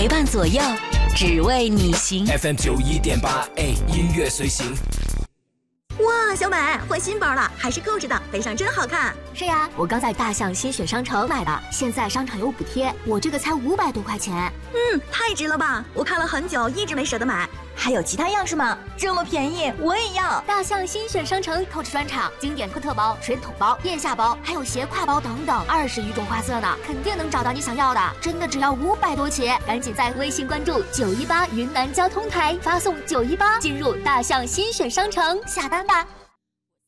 陪伴左右，只为你行。 FM 91.8，音乐随行。 哇，小美换新包了，还是购置的，背上真好看。 是呀，我刚在大象新选商城买的，现在商场有补贴，我这个才500多块钱。 太值了吧！我看了很久，一直没舍得买。 还有其他样式吗？这么便宜，我也要！ 大象新选商城 Coach 专场，经典特包、水桶包、腋下包，还有斜挎包等等，20余种花色呢，肯定能找到你想要的。真的只要500多起，赶紧在微信关注918云南交通台，发送918进入大象新选商城下单吧。